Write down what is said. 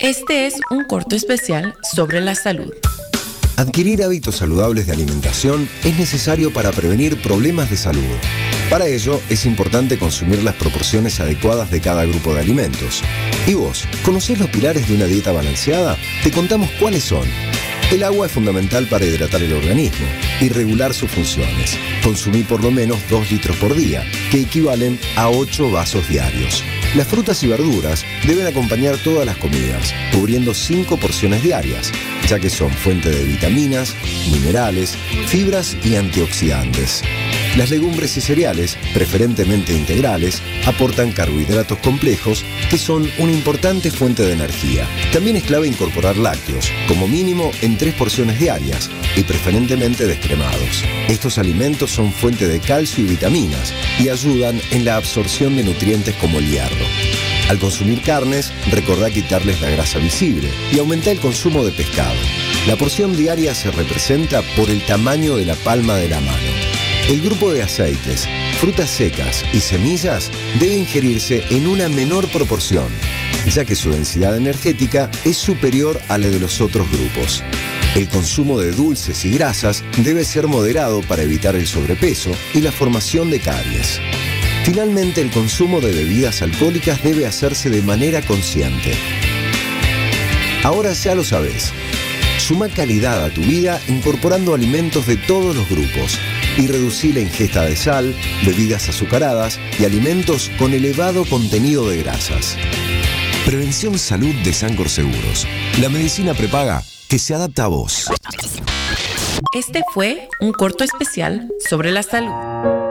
Este es un corto especial sobre la salud. Adquirir hábitos saludables de alimentación es necesario para prevenir problemas de salud. Para ello, es importante consumir las proporciones adecuadas de cada grupo de alimentos. ¿Y vos, conocés los pilares de una dieta balanceada? Te contamos cuáles son. El agua es fundamental para hidratar el organismo y regular sus funciones. Consumí por lo menos 2 litros por día, que equivalen a 8 vasos diarios. Las frutas y verduras deben acompañar todas las comidas, cubriendo 5 porciones diarias, ya que son fuente de vitaminas, minerales, fibras y antioxidantes. Las legumbres y cereales, preferentemente integrales, aportan carbohidratos complejos que son una importante fuente de energía. También es clave incorporar lácteos, como mínimo en 3 porciones diarias y preferentemente descremados. Estos alimentos son fuente de calcio y vitaminas y ayudan en la absorción de nutrientes como el hierro. Al consumir carnes, recordá quitarles la grasa visible y aumenta el consumo de pescado. La porción diaria se representa por el tamaño de la palma de la mano. El grupo de aceites, frutas secas y semillas debe ingerirse en una menor proporción, ya que su densidad energética es superior a la de los otros grupos. El consumo de dulces y grasas debe ser moderado para evitar el sobrepeso y la formación de caries. Finalmente, el consumo de bebidas alcohólicas debe hacerse de manera consciente. Ahora ya lo sabés. Suma calidad a tu vida incorporando alimentos de todos los grupos y reducí la ingesta de sal, bebidas azucaradas y alimentos con elevado contenido de grasas. Prevención Salud de Sancor Seguros. La medicina prepaga que se adapta a vos. Este fue un corto especial sobre la salud.